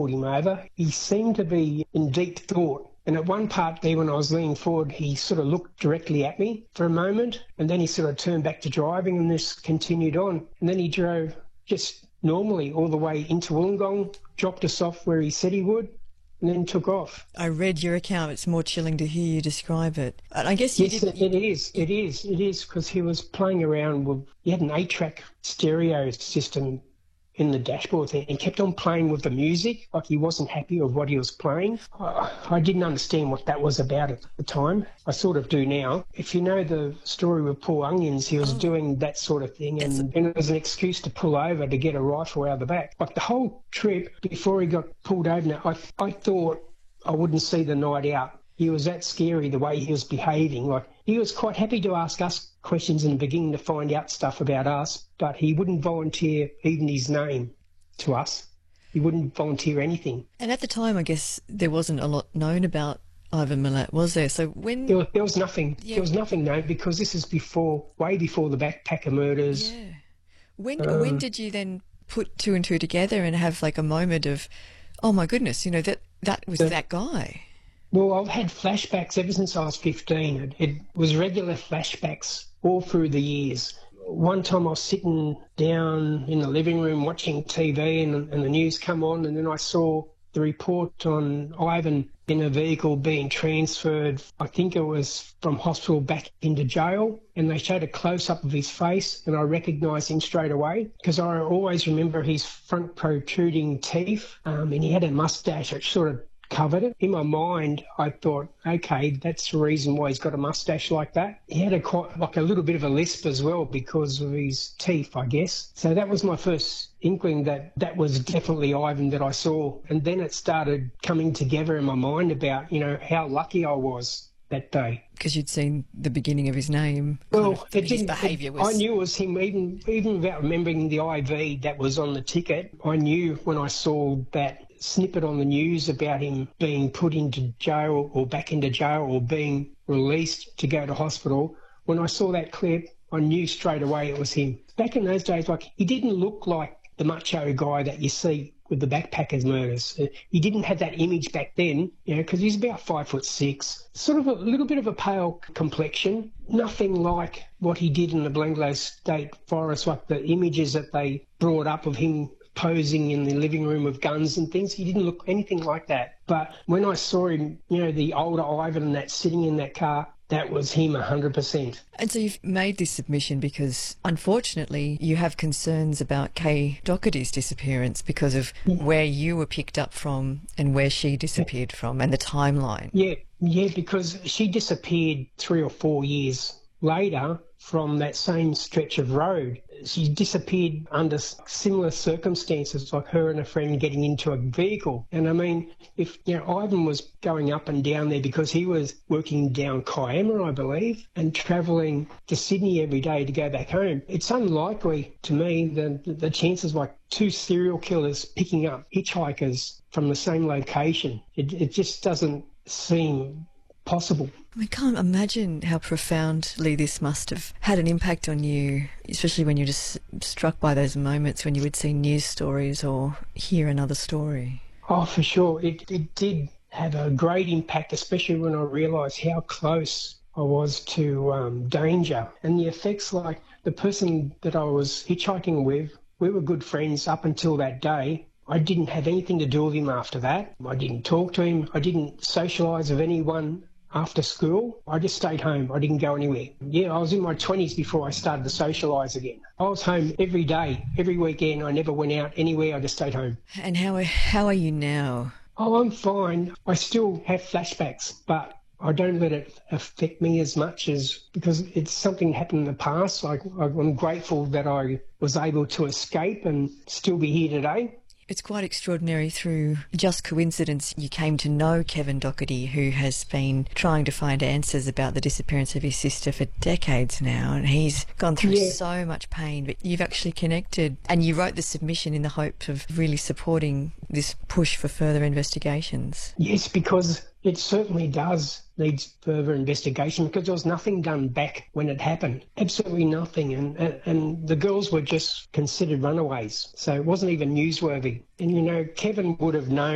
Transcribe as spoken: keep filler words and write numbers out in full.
pulled him over. He seemed to be in deep thought. And at one part there, when I was leaning forward, he sort of looked directly at me for a moment, and then he sort of turned back to driving, and this continued on. And then he drove just normally all the way into Wollongong, dropped us off where he said he would, and then took off. I read your account. It's more chilling to hear you describe it. And I guess you yes, didn't... it is. It is. It is, because he was playing around with... He had an eight-track stereo system in the dashboard thing and kept on playing with the music, like he wasn't happy with what he was playing. I, I didn't understand what that was about at the time. I sort of do now. If you know the story with Paul Onions, he was oh. doing that sort of thing, and, and it was an excuse to pull over to get a rifle out of the back. Like the whole trip, before he got pulled over, now, I, I thought I wouldn't see the night out. He was that scary, the way he was behaving. Like, he was quite happy to ask us questions in the beginning to find out stuff about us, but he wouldn't volunteer even his name to us. He wouldn't volunteer anything. And at the time, I guess there wasn't a lot known about Ivan Milat, was there? So when... There was, there was nothing. Yeah. There was nothing known, because this is before, way before the backpacker murders. Yeah. When, um, when did you then put two and two together and have like a moment of, oh my goodness, you know, that, that was the, that guy? Well, I've had flashbacks ever since I was fifteen. It, it was regular flashbacks all through the years. One time I was sitting down in the living room watching T V, and, and the news come on, and then I saw the report on Ivan in a vehicle being transferred, I think it was from hospital back into jail, and they showed a close-up of his face, and I recognised him straight away, because I always remember his front protruding teeth, um, and he had a moustache which sort of covered it. In my mind, I thought, okay, that's the reason why he's got a mustache like that. He had a quite, like a little bit of a lisp as well because of his teeth, I guess. So that was my first inkling that that was definitely Ivan that I saw. And then it started coming together in my mind about, you know, how lucky I was that day. Because you'd seen the beginning of his name. Well, kind of, it his didn't, behaviour it, was... I knew it was him, even, even without remembering the I V that was on the ticket. I knew when I saw that snippet on the news about him being put into jail or back into jail or being released to go to hospital, when I saw that clip, I knew straight away it was him. Back in those days, like, he didn't look like the macho guy that you see with the backpackers murders. He didn't have that image back then, you know, because he's about five foot six, sort of a little bit of a pale complexion, nothing like what he did in the Belanglo State Forest, like the images that they brought up of him posing in the living room with guns and things. He didn't look anything like that. But when I saw him, you know, the older Ivan that sitting in that car, that was him one hundred percent. And so you've made this submission because, unfortunately, you have concerns about Kay Doherty's disappearance because of yeah. where you were picked up from and where she disappeared yeah. from and the timeline. Yeah, yeah, because she disappeared three or four years later from that same stretch of road. She disappeared under similar circumstances, like her and a friend getting into a vehicle. And I mean, if, you know, Ivan was going up and down there because he was working down Kiama, I believe, and travelling to Sydney every day to go back home, it's unlikely to me that the chances like two serial killers picking up hitchhikers from the same location, it, it just doesn't seem possible. I can't imagine how profoundly this must have had an impact on you, especially when you're just struck by those moments when you would see news stories or hear another story. Oh, for sure. It, it did have a great impact, especially when I realised how close I was to um, danger. And the effects, like the person that I was hitchhiking with, we were good friends up until that day. I didn't have anything to do with him after that. I didn't talk to him. I didn't socialise with anyone after school. I just stayed home. I didn't go anywhere. Yeah, I was in my twenties before I started to socialise again. I was home every day, every weekend. I never went out anywhere. I just stayed home. And how, how are you now? Oh, I'm fine. I still have flashbacks, but I don't let it affect me as much as, because it's something happened in the past. Like, I'm grateful that I was able to escape and still be here today. It's quite extraordinary. Through just coincidence, you came to know Kevin Doherty, who has been trying to find answers about the disappearance of his sister for decades now, and he's gone through yeah. so much pain, but you've actually connected, and you wrote the submission in the hope of really supporting this push for further investigations. Yes, because it certainly does need further investigation, because there was nothing done back when it happened. Absolutely nothing. And, and, and the girls were just considered runaways. So it wasn't even newsworthy. And, you know, Kevin would have known